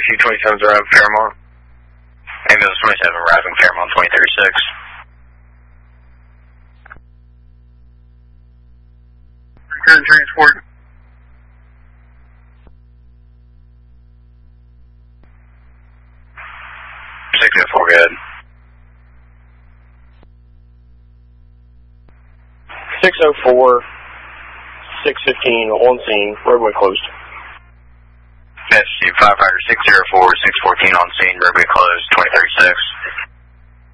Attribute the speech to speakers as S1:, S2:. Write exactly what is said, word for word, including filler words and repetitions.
S1: C twenty-seven's arriving Fairmont.
S2: Ambulance twenty-seven arriving Fairmont twenty thirty-six.
S1: Return transport.
S2: six oh four, good.
S3: six oh four, six fifteen, on scene, roadway closed.
S2: That's firefighter six oh four, six fourteen on scene, roadway closed, twenty thirty-six.